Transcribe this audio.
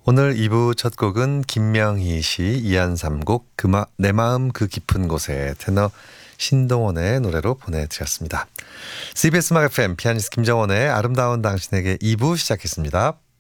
오늘 2부 첫 곡은 김명희 씨 이한삼곡 내 마음 그 깊은 곳에 테너 신동원의 노래로 보내드렸습니다. CBS 음악 FM 피아니스트 김정원의 아름다운 당신에게 2부 시작했습니다.